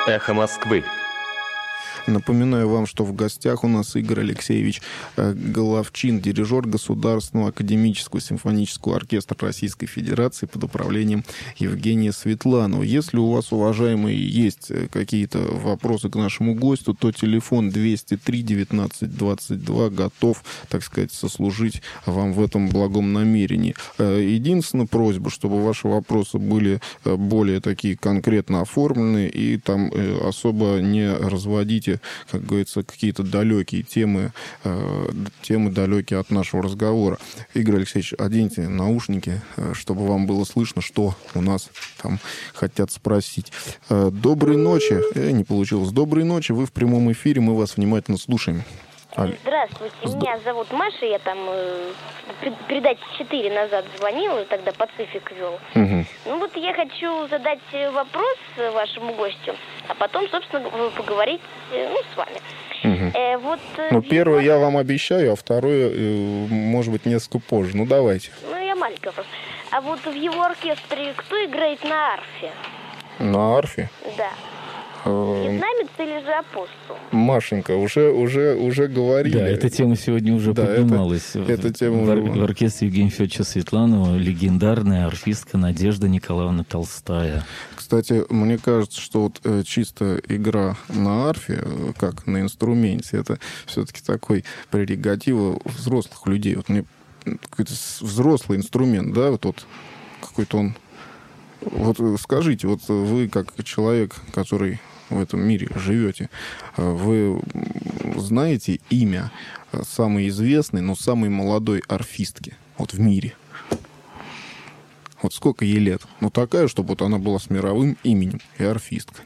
«Эхо Москвы». Напоминаю вам, что в гостях у нас Игорь Алексеевич Головчин, дирижер Государственного академического симфонического оркестра Российской Федерации под управлением Евгения Светланова. Если у вас, уважаемые, есть какие-то вопросы к нашему гостю, то телефон 203 19 22 готов, так сказать, сослужить вам в этом благом намерении. Единственная просьба, чтобы ваши вопросы были более такие конкретно оформлены и там особо не разводите, как говорится, какие-то далекие темы далекие от нашего разговора. Игорь Алексеевич, оденьте наушники, чтобы вам было слышно, что у нас там хотят спросить. Доброй ночи. Не получилось. Доброй ночи. Вы в прямом эфире. Мы вас внимательно слушаем. Здравствуйте, меня зовут Маша, я там передать 4 назад звонила, тогда Пацифик вел. Угу. Ну вот я хочу задать вопрос вашему гостю, а потом, собственно, поговорить с вами. Угу. Первое я вам обещаю, а второе, может быть, несколько позже. Ну, давайте. Я маленький вопрос. А вот в его оркестре кто играет на арфе? На арфе? Да. Вьетнамец или же апостол? Машенька, уже говорили. Да, эта тема сегодня уже поднималась. Эта тема в оркестре Евгения Федоровича Светланова легендарная арфистка Надежда Николаевна Толстая. Кстати, мне кажется, что вот чисто игра на арфе, как на инструменте, это все-таки такой прерогатива взрослых людей. Вот мне какой-то взрослый инструмент, да, вот какой-то он. Вот скажите, вот вы как человек, который в этом мире живете, вы знаете имя самой известной, но самой молодой арфистки вот в мире? Вот сколько ей лет? Ну, такая, чтобы вот она была с мировым именем и арфистка.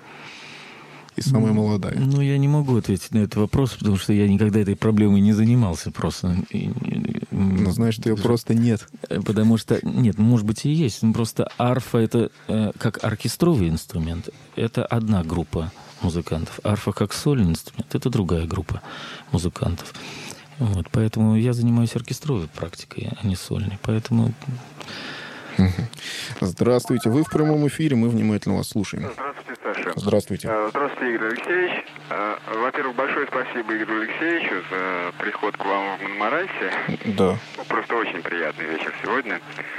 И самая молодая. Ну, я не могу ответить на этот вопрос, потому что я никогда этой проблемой не занимался просто. Ну, значит, ее просто нет. Потому что, нет, может быть, и есть. Но просто арфа — это как оркестровый инструмент. Это одна группа музыкантов. Арфа как сольный инструмент — это другая группа музыкантов. Вот, поэтому я занимаюсь оркестровой практикой, а не сольной. Поэтому... Здравствуйте. Вы в прямом эфире, мы внимательно вас слушаем. Здравствуйте, Саша. Здравствуйте. Здравствуйте, Игорь Алексеевич. Во-первых, большое спасибо Игорю Алексеевичу за приход к вам в Монмаранси. Да. Просто очень приятный вечер сегодня.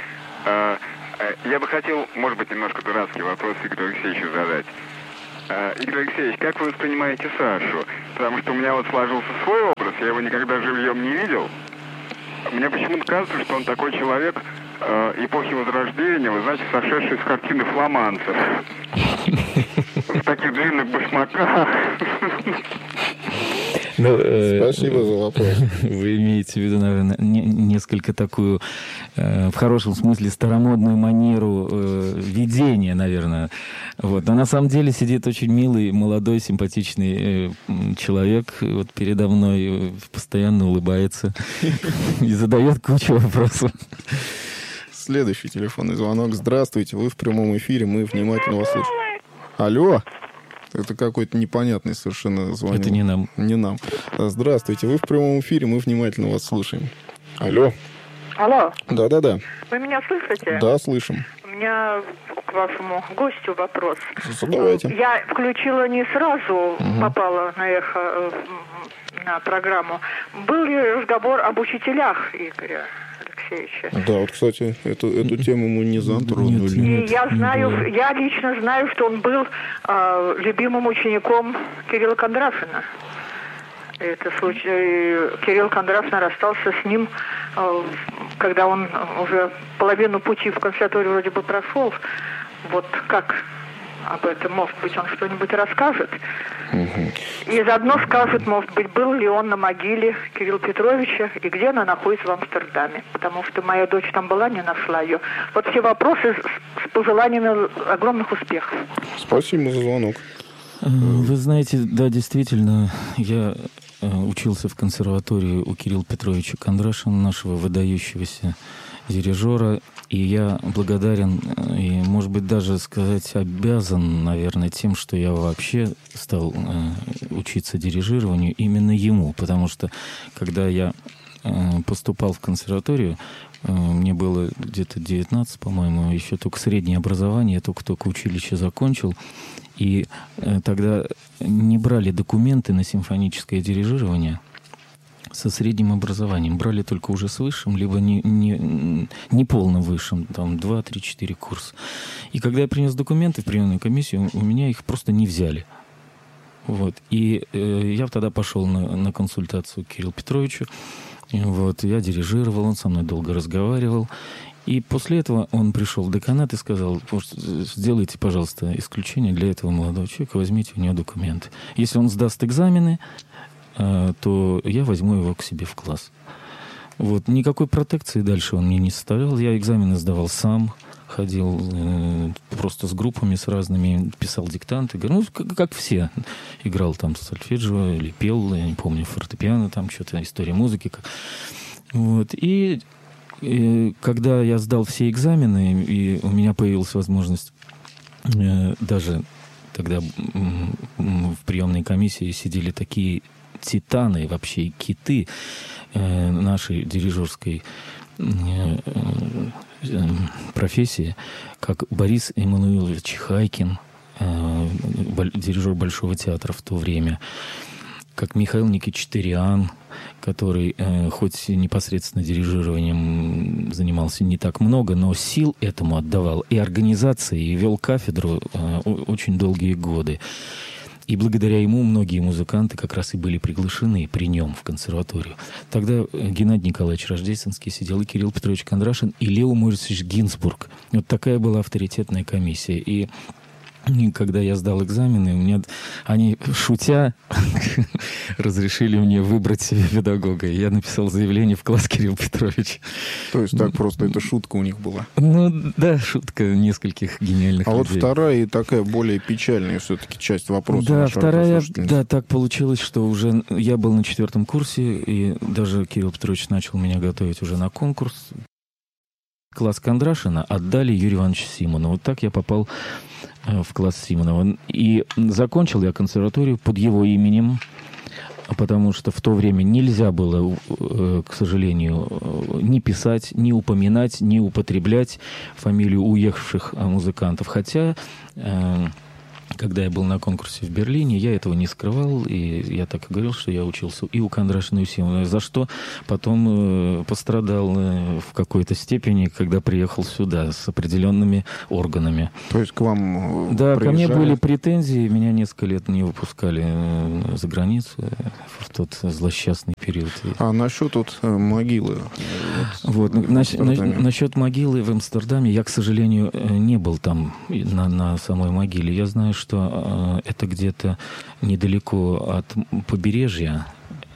Я бы хотел, может быть, немножко дурацкий вопрос Игорю Алексеевичу задать. Игорь Алексеевич, как вы воспринимаете Сашу? Потому что у меня вот сложился свой образ, я его никогда живьем не видел. Мне почему-то кажется, что он такой человек эпохи Возрождения, вы знаете, сошедший с картины фламандцев. В таких длинных башмаках. Спасибо за вопрос. Вы имеете в виду, наверное, несколько такую, в хорошем смысле, старомодную манеру ведения, наверное. Вот. Но на самом деле сидит очень милый, молодой, симпатичный человек вот передо мной, постоянно улыбается и задает кучу вопросов. Следующий телефонный звонок. Здравствуйте, вы в прямом эфире, мы внимательно вас слушаем. Алло? Это какой-то непонятный совершенно звонок. Это не нам. Не нам. Здравствуйте, вы в прямом эфире, мы внимательно вас слушаем. Алло? Алло. Да-да-да. Вы меня слышите? Да, слышим. У меня к вашему гостю вопрос. Задавайте. Я включила не сразу, попала на эхо, на программу. Был ли разговор об учителях Игоря Алексеевича? Да, вот, кстати, эту тему мы не затронули. И я лично знаю, что он был любимым учеником Кирилла Кондратьева. Это случай. Кирилл Кондратьев расстался с ним, когда он уже половину пути в консерваторию вроде бы прошел. Вот как об этом, может быть, он что-нибудь расскажет. И заодно скажет, может быть, был ли он на могиле Кирилла Петровича и где она находится в Амстердаме. Потому что моя дочь там была, не нашла ее. Вот все вопросы с пожеланиями огромных успехов. Спасибо за звонок. Вы знаете, да, действительно, я учился в консерватории у Кирилла Петровича Кондрашина, нашего выдающегося дирижера, и я благодарен и, может быть, даже сказать, обязан, наверное, тем, что я вообще стал учиться дирижированию именно ему, потому что когда я поступал в консерваторию, мне было где-то 19, по-моему, еще только среднее образование, я только училище закончил. И тогда не брали документы на симфоническое дирижирование со средним образованием. Брали только уже с высшим, либо не полным высшим, там 2, 3, 4 курса. И когда я принес документы в приемную комиссию, у меня их просто не взяли. Вот. И я тогда пошел на консультацию к Кириллу Петровичу. Вот. Я дирижировал, он со мной долго разговаривал. И после этого он пришел в деканат и сказал: сделайте, пожалуйста, исключение для этого молодого человека, возьмите у него документы. Если он сдаст экзамены, то я возьму его к себе в класс. Вот. Никакой протекции дальше он мне не составлял. Я экзамены сдавал сам, ходил просто с группами, с разными, писал диктанты. Ну, как все. Играл там сольфеджио или пел, я не помню, фортепиано, там что-то, история музыки. Вот. И когда я сдал все экзамены, и у меня появилась возможность даже тогда в приемной комиссии сидели такие титаны, вообще киты нашей дирижерской профессии, как Борис Эммануилович Хайкин, дирижер Большого театра в то время, как Михаил Никитич Тыриан, который хоть непосредственно дирижированием занимался не так много, но сил этому отдавал и организации, и вел кафедру очень долгие годы. И благодаря ему многие музыканты как раз и были приглашены при нем в консерваторию. Тогда Геннадий Николаевич Рождественский сидел, и Кирилл Петрович Кондрашин, и Лео Морисович Гинзбург. Вот такая была авторитетная комиссия. И когда я сдал экзамены, они, шутя, разрешили мне выбрать себе педагога. И я написал заявление в класс Кирилл Петрович. То есть так просто эта шутка у них была? Ну да, шутка нескольких гениальных людей. Вот вторая и такая более печальная все-таки часть вопроса. Да, вторая, да, так получилось, что уже я был на 4 курсе, и даже Кирилл Петрович начал меня готовить уже на конкурс. Класс Кондрашина отдали Юрию Ивановичу Симонову. Вот так я попал в класс Симонова. И закончил я консерваторию под его именем, потому что в то время нельзя было, к сожалению, ни писать, ни упоминать, ни употреблять фамилию уехавших музыкантов. Хотя, когда я был на конкурсе в Берлине, я этого не скрывал, и я так и говорил, что я учился и у Кондрашина, и у Симонова, за что потом пострадал в какой-то степени, когда приехал сюда с определенными органами. То есть к вам да, ко мне были претензии, меня несколько лет не выпускали за границу в тот злосчастный период. А насчет могилы? Насчет могилы в Амстердаме я, к сожалению, не был там на самой могиле. Я знаю, что это где-то недалеко от побережья,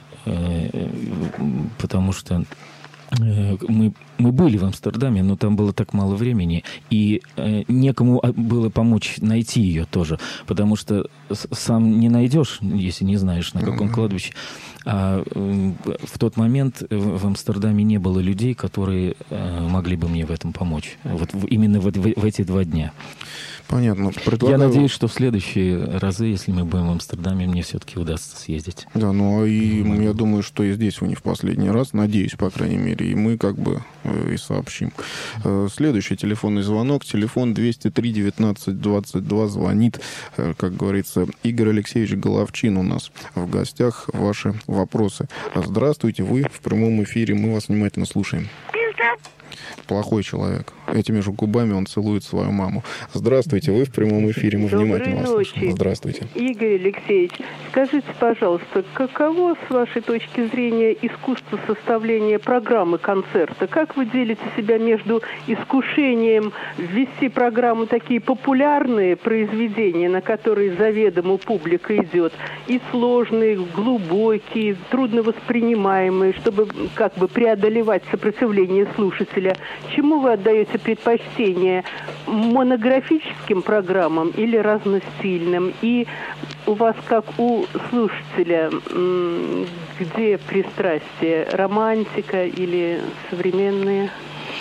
потому что мы были в Амстердаме, но там было так мало времени, и некому было помочь найти ее тоже, потому что сам не найдешь, если не знаешь, на каком кладбище. А в тот момент в Амстердаме не было людей, которые могли бы мне в этом помочь. Вот именно в эти 2 дня. Понятно. Я надеюсь, что в следующие разы, если мы будем в Амстердаме, мне все-таки удастся съездить. Да, ну и я думаю, что и здесь вы не в последний раз. Надеюсь, по крайней мере. И мы как бы и сообщим. Следующий телефонный звонок. Телефон 203-19-22. Звонит, как говорится, Игорь Алексеевич Головчин у нас в гостях. Ваши вопросы. Здравствуйте, вы в прямом эфире. Мы вас внимательно слушаем. Плохой человек. Этими же губами он целует свою маму. Здравствуйте, вы в прямом эфире, мы внимательно вас слушаем. Здравствуйте. Игорь Алексеевич, скажите, пожалуйста, каково, с вашей точки зрения, искусство составления программы концерта? Как вы делите себя между искушением ввести программу такие популярные произведения, на которые заведомо публика идет, и сложные, глубокие, трудновоспринимаемые, чтобы как бы преодолевать сопротивление слушателя? Чему вы отдаете предпочтение? Монографическим программам или разностильным? И у вас, как у слушателя, где пристрастие? Романтика или современные?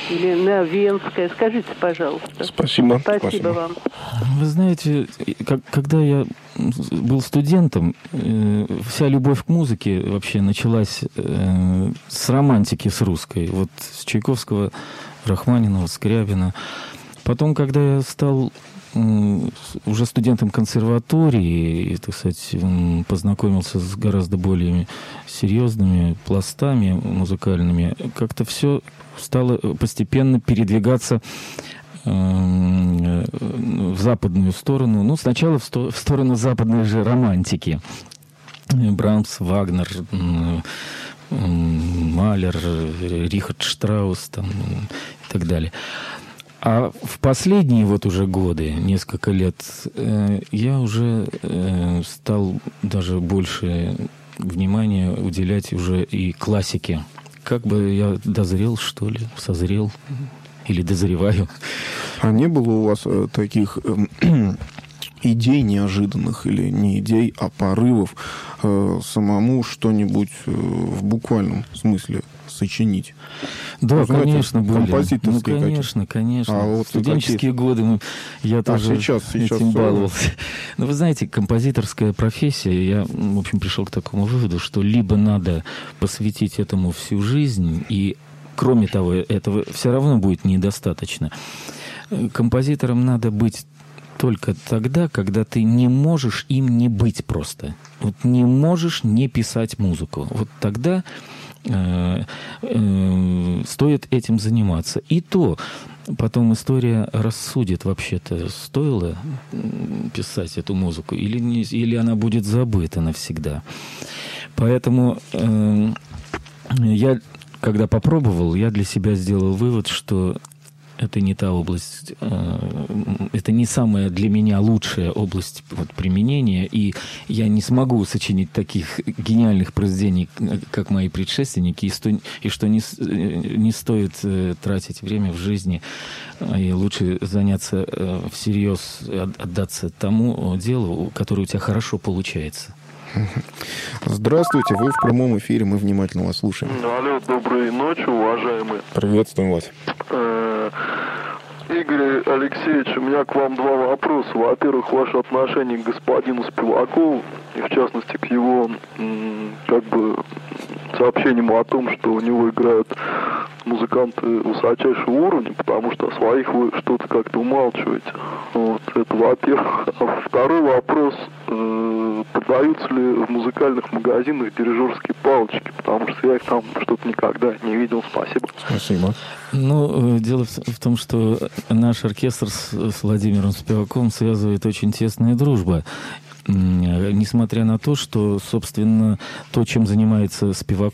или на Венское? Скажите, пожалуйста. Спасибо. Спасибо вам. Вы знаете, когда я был студентом, вся любовь к музыке вообще началась с романтики, с русской. Вот с Чайковского, Рахманинова, Скрябина. Потом, когда я стал уже студентом консерватории, и, так сказать, познакомился с гораздо более серьезными пластами музыкальными, как-то все стало постепенно передвигаться в западную сторону. Ну, сначала в сторону западной же романтики. Брамс, Вагнер, Малер, Рихард Штраус там, и так далее. А в последние вот уже годы, несколько лет, я уже стал даже больше внимания уделять уже и классике. Как бы я дозрел, что ли, созрел или дозреваю. А не было у вас таких идей неожиданных, или не идей, а порывов самому что-нибудь в буквальном смысле сочинить? Да, знаете, конечно, были. композиторские конечно. А вот в студенческие годы я тоже сейчас этим баловался. Но вы знаете, композиторская профессия, я, в общем, пришел к такому выводу, что либо надо посвятить этому всю жизнь, и, кроме того, этого все равно будет недостаточно. Композитором надо быть только тогда, когда ты не можешь им не быть просто. Вот не можешь не писать музыку. Вот тогда стоит этим заниматься. И то потом история рассудит, вообще-то, стоило писать эту музыку, или она будет забыта навсегда. Поэтому я, когда попробовал, я для себя сделал вывод, что это не та область, это не самая для меня лучшая область применения, и я не смогу сочинить таких гениальных произведений, как мои предшественники, и что не стоит тратить время в жизни, и лучше заняться всерьез, отдаться тому делу, которое у тебя хорошо получается. Здравствуйте, вы в прямом эфире, мы внимательно вас слушаем. Алло, доброй ночи, уважаемые. Приветствуем вас. Игорь Алексеевич, у меня к вам два вопроса. Во-первых, ваше отношение к господину Спивакову, и в частности к его сообщениям о том, что у него играют музыканты высочайшего уровня, потому что о своих вы что-то как-то умалчиваете. Вот это во-первых. А второй вопрос, продаются ли в музыкальных магазинах дирижерские палочки, потому что я их там что-то никогда не видел. Спасибо. Спасибо. Ну, дело в том, что наш оркестр с Владимиром Спиваковым связывает очень тесная дружба. Несмотря на то, что, собственно, то, чем занимается Спиваков,